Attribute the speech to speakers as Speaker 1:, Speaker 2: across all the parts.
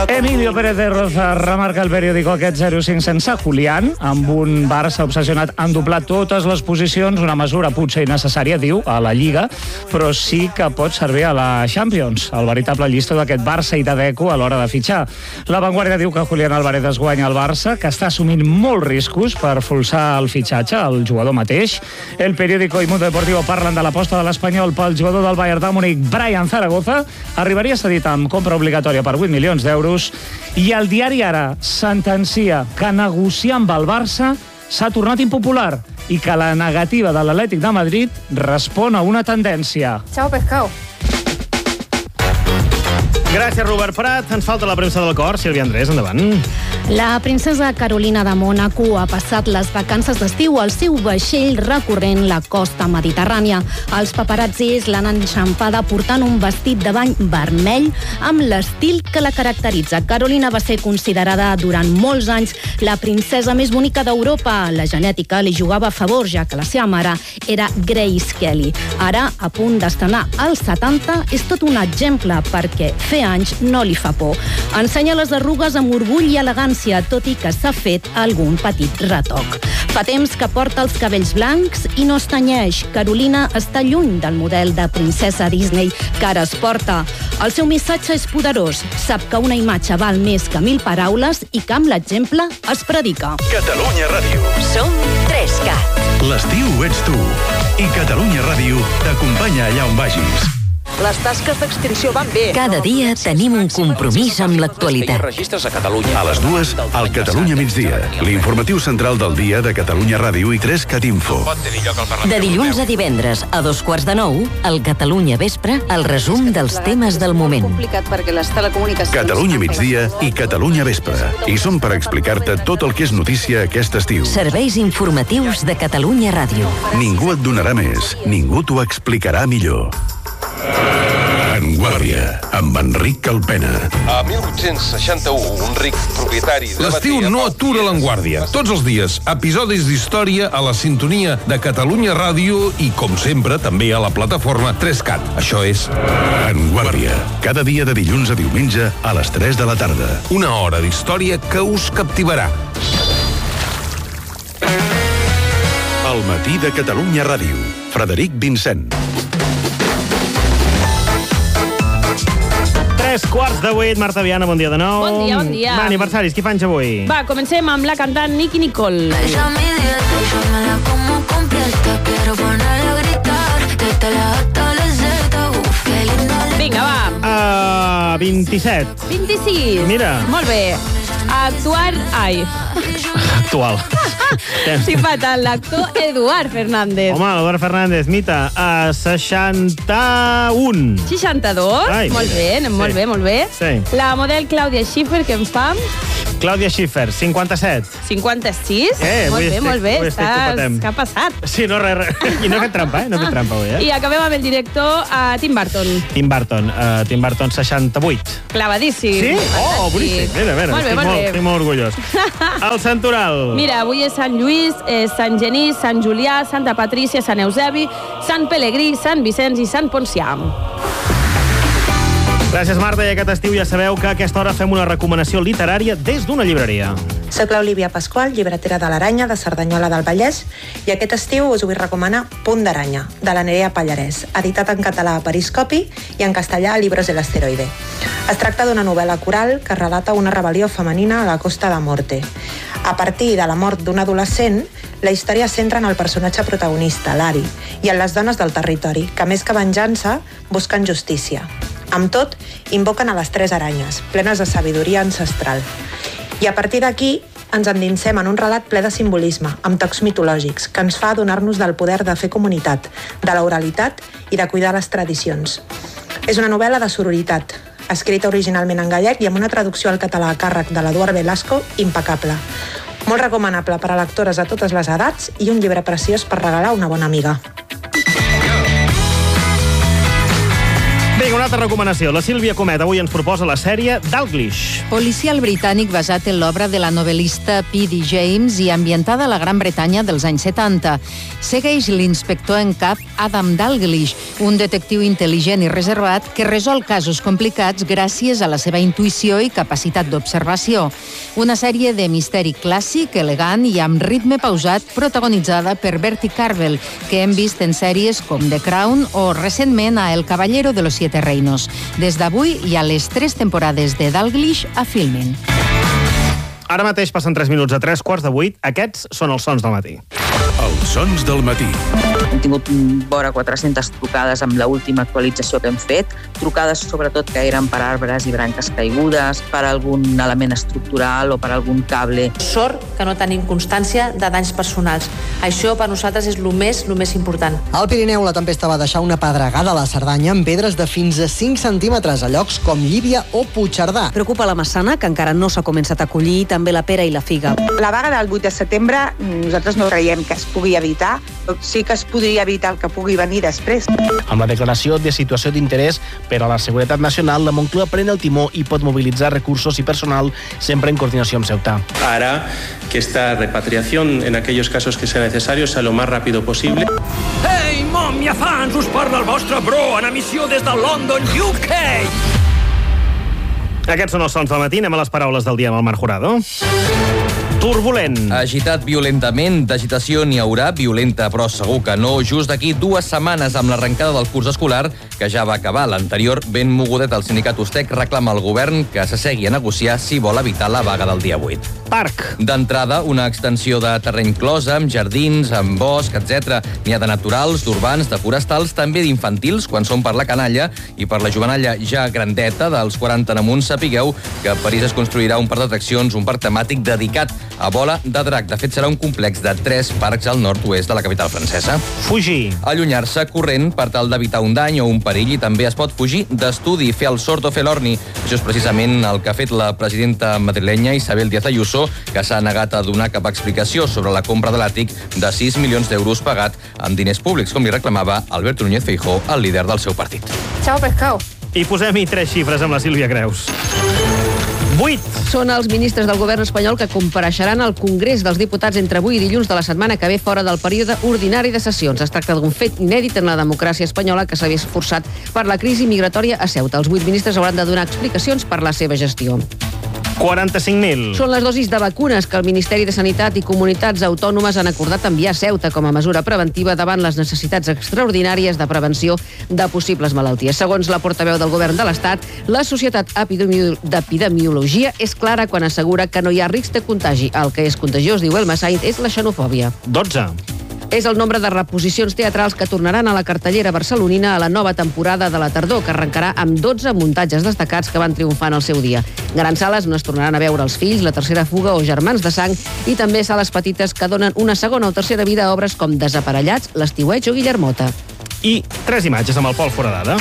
Speaker 1: Emilio Pérez de Roza remarca el periòdico aquest 0-5 sense Julián, amb un Barça obsessionat en doblar totes les posicions, una mesura potser innecessària, diu, a la Lliga, però sí que pot servir a la Champions, el veritable llistó d'aquest Barça i de Deco a l'hora de fitxar. La Vanguardia diu que Julián Álvarez es guanya el Barça, que està assumint molts riscos per forçar el fitxatge, el jugador mateix. El periòdico i Mundo Deportivo parlen de l'aposta de l'Espanyol pel jugador del Bayern de Múnich, Brian Zaragoza, arribaria cedit amb compra obligatòria per 8 milions d'euros. I el diari Ara sentencia que negociar amb el Barça s'ha tornat impopular i que la negativa de l'Atlètic de Madrid respon a una tendència.
Speaker 2: Chao, pescado.
Speaker 3: Gràcies, Robert Prat. Ens falta la premsa del cor. Sílvia Andrés, endavant.
Speaker 4: La princesa Carolina de Mònaco ha passat les vacances d'estiu al seu vaixell recorrent la costa mediterrània. Els paparazzis l'han enxampada portant un vestit de bany vermell amb l'estil que la caracteritza. Carolina va ser considerada durant molts anys la princesa més bonica d'Europa. La genètica li jugava a favor, ja que la seva mare era Grace Kelly. Ara, a punt d'estrenar als 70, és tot un exemple perquè fer anys no li fa por. Ensenya les arrugues amb orgull i elegància, tot i que s'ha fet algun petit retoc. Fa temps que porta els cabells blancs i no es tenyeix. Carolina està lluny del model de princesa Disney que ara es porta. El seu missatge és poderós. Sap que una imatge val més que 1000 paraules i que amb l'exemple es predica.
Speaker 5: Catalunya Ràdio.
Speaker 6: Som 3CAT.
Speaker 5: L'estiu ets tu. I Catalunya Ràdio t'acompanya allà on vagis.
Speaker 6: Les tasques d'extinció van bé.
Speaker 7: Cada dia tenim un compromís amb l'actualitat.
Speaker 6: Registres a Catalunya.
Speaker 5: A les 2, al Catalunya migdia. L'informatiu central del dia de Catalunya Ràdio i 3CAT Info.
Speaker 7: De dilluns a divendres a 8:45, al Catalunya Vespre, el resum dels temes del moment.
Speaker 2: Complicat perquè les telecomunicacions...
Speaker 5: Catalunya migdia i Catalunya Vespre. I som per explicar-te tot el que és notícia aquest estiu.
Speaker 7: Serveis informatius de Catalunya Ràdio.
Speaker 5: Ningú et donarà més, ningú t'ho explicarà millor. En Guàrdia, amb Enric Calpena.
Speaker 8: A 1861, un ric propietari de...
Speaker 9: L'estiu no atura l'Enguàrdia. Tots els dies, episodis d'història a la sintonia de Catalunya Ràdio i, com sempre, també a la plataforma 3CAT. Això és...
Speaker 5: En Guàrdia, cada dia de dilluns a diumenge a les 3 de la tarda.
Speaker 9: Una hora d'història que us captivarà.
Speaker 5: El matí de Catalunya Ràdio. Frederic Vincent.
Speaker 3: 7:45, Marta Viana, bon dia de nou.
Speaker 10: Bon dia, bon dia.
Speaker 3: Va, aniversaris, qui fa anys avui?
Speaker 10: Va, comencem amb la cantant Nicki Nicole. Vinga, va.
Speaker 3: 27.
Speaker 10: 26.
Speaker 3: Mira.
Speaker 10: Molt bé. Actuar... Ai.
Speaker 3: Actual.
Speaker 10: Sí, fatal. L'actor Eduard Fernández.
Speaker 3: Home, Eduard Fernández, mita. 61.
Speaker 10: 62.
Speaker 3: Ai,
Speaker 10: molt bé, anem molt bé, molt bé.
Speaker 3: Sí.
Speaker 10: La model Clàudia Schiffer, que en fa...
Speaker 3: Clàudia Schiffer, 57.
Speaker 10: 56? Molt bé. Què ha passat?
Speaker 3: Sí, no, res. I no he fet trampa, No he fet trampa avui,
Speaker 10: I acabem amb el director Tim Burton.
Speaker 3: Tim Burton, 68.
Speaker 10: Clavadíssim.
Speaker 3: Sí? Oh, boníssim. Mira, estic molt orgullós. El Santoral.
Speaker 10: Mira, avui és Sant Lluís, Sant Genís, Sant Julià, Santa Patrícia, Sant Eusebi, Sant Pelegrí, Sant Vicenç i Sant Poncià.
Speaker 3: Gràcies, Marta, i aquest estiu ja sabeu que a aquesta hora fem una recomanació literària des d'una llibreria.
Speaker 11: Soc l'Olivia Pasqual, llibretera de l'Aranya, de Cerdanyola del Vallès, i aquest estiu us vull recomanar Punt d'Aranya, de la Nerea Pallarès, editat en català a Periscopi i en castellà a Libros de l'Asteroide. Es tracta d'una novel·la coral que relata una rebel·lió femenina a la Costa de Morte. A partir de la mort d'un adolescent, la història es centra en el personatge protagonista, l'Ari, i en les dones del territori, que més que venjança, busquen justícia. Amb tot, invoquen a les 3 aranyes, plenes de sabidoria ancestral. I a partir d'aquí, ens endinsem en un relat ple de simbolisme, amb tocs mitològics, que ens fa adonar-nos del poder de fer comunitat, de l'oralitat i de cuidar les tradicions. És una novel·la de sororitat, escrita originalment en gallec i amb una traducció al català a càrrec de l'Eduard Velasco impecable. Molt recomanable per a lectores de totes les edats i un llibre preciós per regalar a una bona amiga.
Speaker 3: Vinga, una altra recomanació. La Sílvia Comet avui ens proposa la sèrie Dalglish.
Speaker 12: Policial britànic basat en l'obra de la novel·lista P.D. James i ambientada a la Gran Bretanya dels anys 70. Segueix l'inspector en cap Adam Dalglish, un detectiu intel·ligent i reservat que resol casos complicats gràcies a la seva intuïció i capacitat d'observació. Una sèrie de misteri clàssic, elegant i amb ritme pausat, protagonitzada per Bertie Carvel, que hem vist en sèries com The Crown o recentment a El Caballero de los Siete Reinos. Des d'avui hi ha les 3 temporades de Dalglish a Filmin.
Speaker 3: Ara mateix passen 3 minuts a 3:15. Aquests són els sons del matí.
Speaker 5: Els sons del matí.
Speaker 13: Hem tingut vora 400 trucades amb l'última actualització que hem fet, trucades sobretot que eren per arbres i branques caigudes, per algun element estructural o per algun cable.
Speaker 14: Sort que no tenim constància de danys personals. Això per nosaltres és el més important.
Speaker 15: Al Pirineu la tempesta va deixar una pedregada a la Cerdanya amb pedres de fins a 5 centímetres a llocs com Llívia o Puigcerdà.
Speaker 16: Preocupa la Massana, que encara no s'ha començat a collir, també la pera i la figa.
Speaker 17: La vaga del 8 de setembre nosaltres no creiem que es pugui evitar, però sí que es podria evitar el que pugui venir després.
Speaker 18: Amb la declaració de situació d'interès per a la seguretat nacional, la Moncloa pren el timó i pot mobilitzar recursos i personal sempre en coordinació amb Ceuta.
Speaker 19: Hará que esta repatriación en aquellos casos que sea necesario sea lo más rápido posible.
Speaker 20: Hey, Mòmia fans, us parla el vostre bro en emissió des de London, UK.
Speaker 3: Aquests són els sons del matí. Anem a les paraules del dia amb el Marc Jurado. Turbulent.
Speaker 21: Agitat violentament. D'agitació n'hi haurà, violenta, però segur que no. Just d'aquí 2 setmanes amb l'arrencada del curs escolar, que ja va acabar. L'anterior, ben mogudet, el sindicat Ustec reclama al govern que s'assegui a negociar si vol evitar la vaga del dia 8.
Speaker 3: Parc.
Speaker 21: D'entrada, una extensió de terreny closa, amb jardins, amb bosc, etc. N'hi ha de naturals, d'urbans, de forestals, també d'infantils, quan són per la canalla, i per la jovenalla ja grandeta, dels 40 en amunt. Sapigueu que a París es construirà un parc d'atraccions, un parc temàtic dedicat a bola de drac. De fet, serà un complex de 3 parcs al nord-oest de la capital francesa.
Speaker 3: Fugir.
Speaker 21: Allunyar-se corrent per tal d'evitar un dany o un perill, i també es pot fugir d'estudi, fer el sord o fer l'orni. Això és precisament el que ha fet la presidenta madrilenya Isabel Díaz Ayuso, que s'ha negat a donar cap explicació sobre la compra de l'àtic de 6 milions d'euros pagat amb diners públics, com li reclamava Alberto Núñez Feijóo, el líder del seu partit.
Speaker 10: Ciao, pescao.
Speaker 3: I posem-hi 3 xifres amb la Sílvia Creus. 8.
Speaker 16: Són els ministres del govern espanyol que compareixeran al Congrés dels Diputats entre avui i dilluns de la setmana que ve fora del període ordinari de sessions. Es tracta d'un fet inèdit en la democràcia espanyola que s'havia forçat per la crisi migratòria a Ceuta. Els 8 ministres hauran de donar explicacions per la seva gestió.
Speaker 3: 45.000.
Speaker 16: Són les dosis de vacunes que el Ministeri de Sanitat i Comunitats Autònomes han acordat enviar a Ceuta com a mesura preventiva davant les necessitats extraordinàries de prevenció de possibles malalties. Segons la portaveu del govern de l'Estat, la Societat d'Epidemiologia és clara quan assegura que no hi ha risc de contagi. El que és contagiós, diu Elma Sainz, és la xenofòbia.
Speaker 3: 12.
Speaker 16: És el nombre de reposicions teatrals que tornaran a la cartellera barcelonina a la nova temporada de la tardor, que arrencarà amb 12 muntatges destacats que van triomfar en el seu dia. Grans sales on es tornaran a veure Els fills, La tercera fuga o Germans de sang, i també sales petites que donen una segona o tercera vida a obres com Desaparellats, L'Estiueig o Guillermota.
Speaker 3: I 3 imatges amb el Pol Foradada.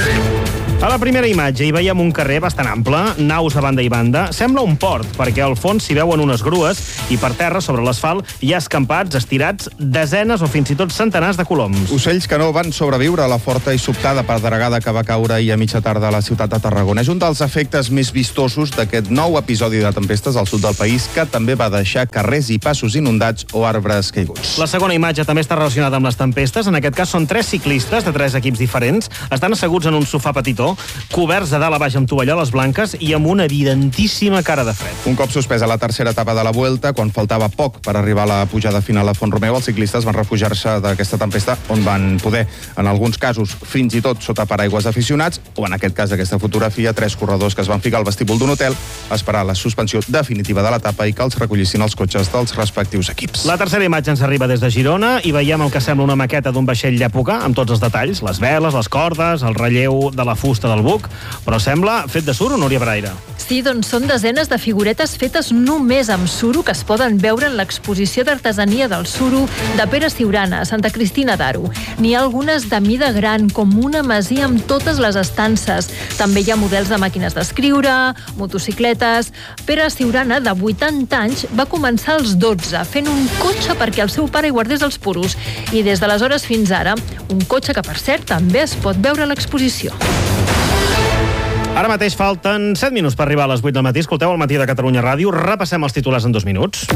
Speaker 3: A la primera imatge hi veiem un carrer bastant ample, naus a banda i banda. Sembla un port, perquè al fons s'hi veuen unes grues i per terra, sobre l'asfalt, hi ha escampats, estirats, desenes o fins i tot centenars de coloms.
Speaker 22: Ocells que no van sobreviure a la forta i sobtada pedregada que va caure ahir a mitja tarda a la ciutat de Tarragona. És un dels efectes més vistosos d'aquest nou episodi de tempestes al sud del país, que també va deixar carrers i passos inundats o arbres caiguts.
Speaker 3: La segona imatge també està relacionada amb les tempestes. En aquest cas són 3 ciclistes de 3 equips diferents. Estan asseguts en un sofà petitó, coberts de dalt a baix amb tovalloles blanques i amb una evidentíssima cara de fred.
Speaker 22: Un cop suspesa la tercera etapa de la Vuelta, quan faltava poc per arribar a la pujada final a Font-romeu, els ciclistes van refugiar-se d'aquesta tempesta on van poder, en alguns casos, fins i tot sota paraigües aficionats, o en aquest cas d'aquesta fotografia, 3 corredors que es van ficar al vestíbul d'un hotel a esperar la suspensió definitiva de l'etapa i que els recollissin els cotxes dels respectius equips.
Speaker 3: La tercera imatge ens arriba des de Girona i veiem el que sembla una maqueta d'un vaixell d'època, amb tots els detalls, les veles, les cordes, el relleu de la fusta del buc, però sembla fet de suro, Núria Braire.
Speaker 23: Sí, doncs són desenes de figuretes fetes només amb suro que es poden veure en l'exposició d'artesania del suro de Pere Ciurana, a Santa Cristina d'Aro. N'hi ha algunes de mida gran, com una masia amb totes les estances. També hi ha models de màquines d'escriure, motocicletes. Pere Ciurana, de 80 anys, va començar als 12, fent un cotxe perquè el seu pare hi guardés els puros. I des d'aleshores fins ara, un cotxe que, per cert, també es pot veure a l'exposició.
Speaker 3: Ara mateix falten 7 minuts per arribar a les 8 del matí. Escolteu el Matí de Catalunya Ràdio. Repassem els titulars en 2 minuts.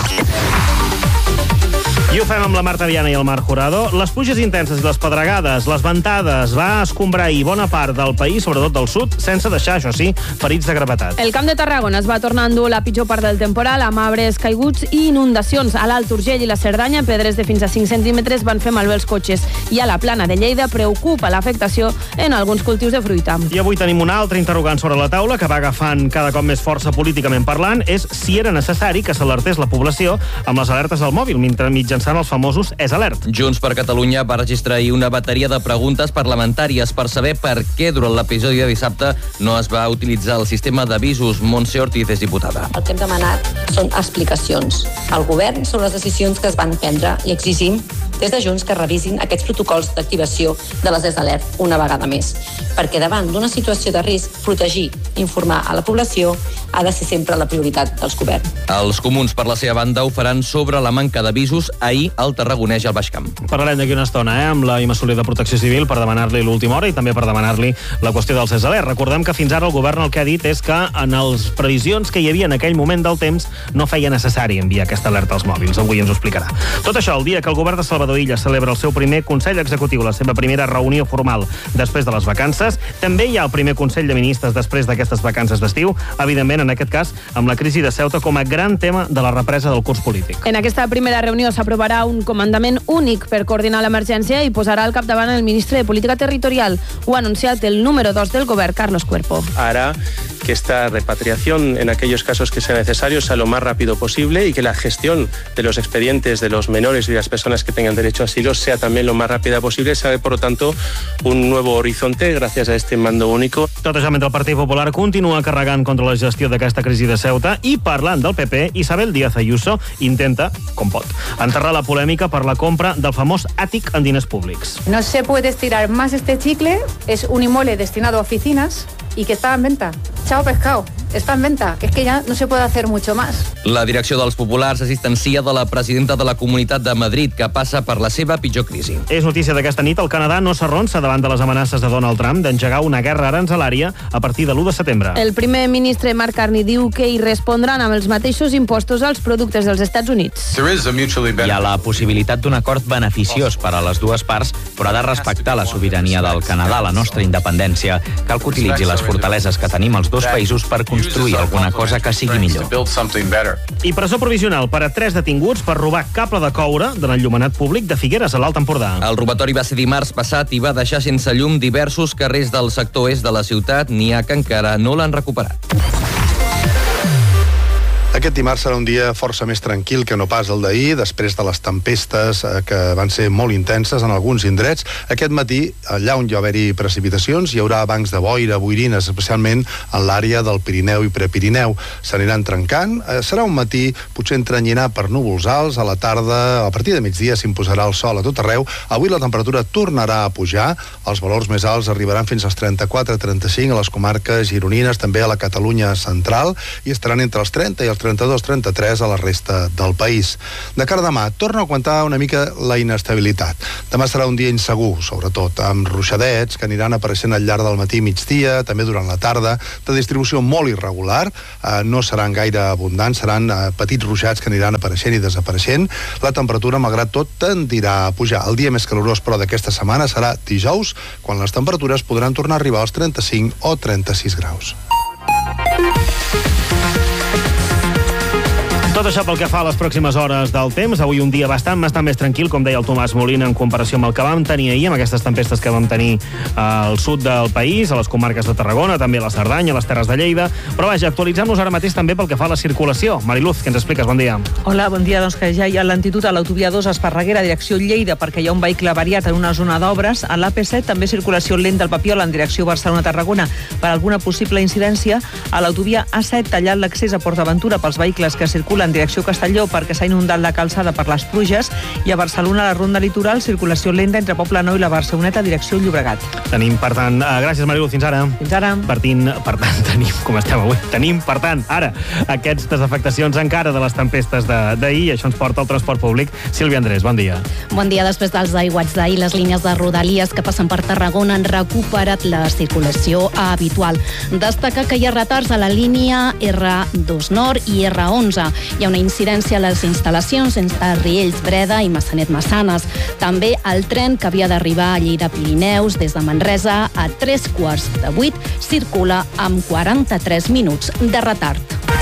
Speaker 3: I ho fem amb la Marta Viana i el Marc Jurado. Les pluges intenses i les pedregades, les ventades, va escombrar ahir bona part del país, sobretot del sud, sense deixar, això sí, ferits de gravetat.
Speaker 10: El Camp de Tarragona es va tornar a endur la pitjor part del temporal, amb arbres caiguts i inundacions. A l'Alt Urgell i la Cerdanya, pedres de fins a 5 centímetres van fer malbé els cotxes. I a la Plana de Lleida preocupa l'afectació en alguns cultius de fruita.
Speaker 3: I avui tenim un altre interrogant sobre la taula que va agafant cada cop més força políticament parlant, és si era necessari que s'alertés la població amb les alertes al mòbil, mitjançant els famosos EsAlert.
Speaker 21: Junts per Catalunya va registrar ahir una bateria de preguntes parlamentàries per saber per què durant l'episodi de dissabte no es va utilitzar el sistema d'avisos. Montse Ortiz és diputada.
Speaker 1: El que hem demanat són explicacions al govern sobre les decisions que es van prendre i exigim des de Junts que revisin aquests protocols d'activació de les EsAlert una vegada més, perquè davant d'una situació de risc, protegir i informar a la població ha de ser sempre la prioritat dels governs.
Speaker 21: Els comuns, per la seva banda, ho faran sobre la manca d'avisos ahir al Tarragonès i al Baix Camp.
Speaker 3: Parlarem d'aquí una estona amb la Imma Soler de Protecció Civil per demanar-li l'última hora i també per demanar-li la qüestió dels EsAlert. Recordem que fins ara el govern el que ha dit és que en les previsions que hi havia en aquell moment del temps no feia necessari enviar aquesta alerta als mòbils. Avui ens ho explicarà. Tot això el dia que el govern de Salvador Illa celebra el seu primer Consell Executiu, la seva primera reunió formal després de les vacances. També hi ha el primer Consell de Ministres després d'aquestes vacances d'estiu, evidentment, en aquest cas, amb la crisi de Ceuta com a gran tema de la represa del curs polític.
Speaker 10: En aquesta primera reunió s'aprovarà un comandament únic per coordinar l'emergència i posarà al capdavant el ministre de Política Territorial. Ho ha anunciat el número 2 del govern, Carlos Cuerpo.
Speaker 19: Hará que esta repatriación en aquellos casos que sea necesario sea lo más rápido posible y que la gestión de los expedientes de los menores y de las personas que tengan derecho a asilo sea también lo más rápida posible. Se abre, por lo tanto, un nuevo horizonte gracias a este mando único.
Speaker 3: Tot això mentre el Partit Popular continua carregant contra la gestió d'aquesta crisi de Ceuta i parlant del PP, Isabel Díaz Ayuso intenta, com pot, enterrar la polèmica per la compra del famós àtic en diners públics.
Speaker 4: No se puede estirar más este chicle, es un inmueble destinado a oficinas y que está en venta. Chao pescado, está en venta, que es que ya no se puede hacer mucho más.
Speaker 21: La direcció dels populars es distancia de la presidenta de la Comunitat de Madrid, que passa per la seva pitjor crisi.
Speaker 3: És notícia d'aquesta nit, el Canadà no s'arronsa davant de les amenaces de Donald Trump d'engegar una guerra aranzelària a partir de l'1 de setembre.
Speaker 10: El primer ministre Mark Carney diu que hi respondran amb els mateixos impostos als productes dels Estats Units.
Speaker 6: Hi ha la possibilitat d'un acord beneficiós per a les dues parts, però ha de respectar la sobirania del Canadà, la nostra independència. Cal que utilitzi les fortaleses que tenim els dos països per construir alguna cosa que sigui millor.
Speaker 3: I presó provisional per a 3 detinguts per robar cable de coure de l'enllumenat públic de Figueres, a l'Alt Empordà.
Speaker 21: El robatori va ser dimarts passat i va deixar sense llum diversos carrers del sector est de la ciutat. N'hi ha que encara no l'han recuperat.
Speaker 24: Aquest dimarts serà un dia força més tranquil que no pas el d'ahir, després de les tempestes que van ser molt intenses en alguns indrets. Aquest matí, allà on hi va haver-hi precipitacions, hi haurà bancs de boira, boirines, especialment en l'àrea del Pirineu i Prepirineu. S'aniran trencant. Serà un matí potser entrenyinat per núvols alts. A la tarda, a partir de migdia, s'imposarà el sol a tot arreu. Avui la temperatura tornarà a pujar. Els valors més alts arribaran fins als 34-35 a les comarques gironines, també a la Catalunya central, i estaran entre els 30 i els 32-33 a la resta del país. De cara a demà, torna a augmentar una mica la inestabilitat. Demà serà un dia insegur, sobretot, amb ruixadets que aniran apareixent al llarg del matí i migdia, també durant la tarda, de distribució molt irregular, no seran gaire abundants, seran petits ruixats que aniran apareixent i desapareixent. La temperatura, malgrat tot, tendirà a pujar. El dia més calorós, però, d'aquesta setmana serà dijous, quan les temperatures podran tornar a arribar als 35 o 36 graus.
Speaker 3: Tot això pel que fa a les pròximes hores del temps. Avui un dia bastant més tranquil, com deia el Tomàs Molina, en comparació amb el que vam tenir ahir, amb aquestes tempestes que vam tenir al sud del país, a les comarques de Tarragona, també a la Cerdanya, a les Terres de Lleida. Però vaja, actualitzem-nos ara mateix també pel que fa a la circulació. Mariluz, què ens expliques? Bon dia.
Speaker 25: Hola, bon dia. Doncs que ja hi ha lentitud a l'autovia 2 Esparreguera, direcció Lleida, perquè hi ha un vehicle variat en una zona d'obres. A l'AP7 també circulació lenta al Papiol en direcció Barcelona-Tarragona per alguna possible incidència. A l'autovia A7 tallat l'accés a PortAventura pels vehicles que circulen en direcció Castelló perquè s'ha inundat la calçada per les pluges, i a Barcelona, a la ronda litoral, circulació lenta entre Poble Nou i la Barceloneta, direcció Llobregat.
Speaker 3: Tenim, per tant, gràcies, Marilu, fins ara.
Speaker 25: Fins ara.
Speaker 3: Per tant, tenim, com estem avui, per tant, ara, aquestes afectacions encara de les tempestes d'ahir, i això ens porta al transport públic. Sílvia Andrés, bon dia.
Speaker 2: Bon dia. Després dels aiguats d'ahir, les línies de Rodalies que passen per Tarragona han recuperat la circulació habitual. Destaca que hi ha retards a la línia R2 Nord i R11. Hi ha una incidència a les instal·lacions entre Riells, Breda i Massanet-Massanes. També el tren que havia d'arribar a Lleida-Pirineus des de Manresa a 7:45 circula amb 43 minuts de retard.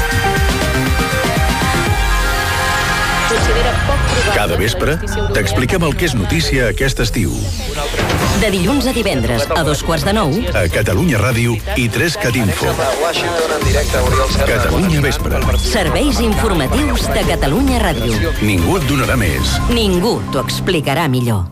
Speaker 5: Cada vespre t'expliquem el que és notícia aquest estiu.
Speaker 7: De dilluns a divendres, a 8:45.
Speaker 5: A Catalunya Ràdio i 3CatInfo. Catalunya Vespre.
Speaker 7: Serveis informatius de Catalunya Ràdio.
Speaker 5: Ningú et donarà més.
Speaker 7: Ningú t'ho explicarà millor.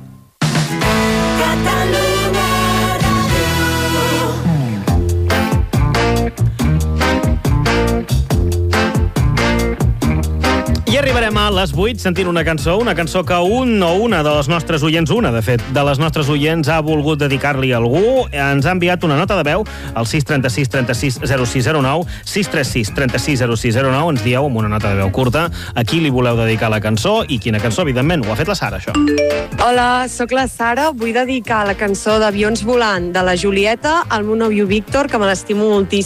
Speaker 3: I arribarem a les 8 sentint una cançó que una de les nostres oients, de les nostres oients ha volgut dedicar-li a algú. Ens ha enviat una nota de veu al 636 36 0609, 636 36 0609. Ens dieu, amb una nota de veu curta, a qui li voleu dedicar la cançó i quina cançó, evidentment. Ho ha fet la Sara, això.
Speaker 8: Hola, sóc la Sara. Vull dedicar la cançó d'Avions volant de la Julieta al meu nòvio Víctor, que me l'estimo moltíssim.